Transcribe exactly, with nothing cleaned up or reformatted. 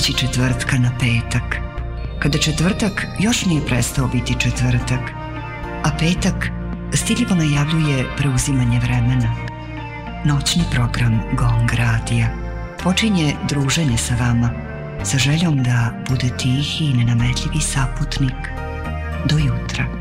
noći četvrtka na petak, kada četvrtak još nije prestao biti četvrtak, a petak stidljivo najavljuje preuzimanje vremena. Noćni program Gong radija počinje druženje sa vama, sa željom da bude tihi i nenametljivi saputnik do jutra.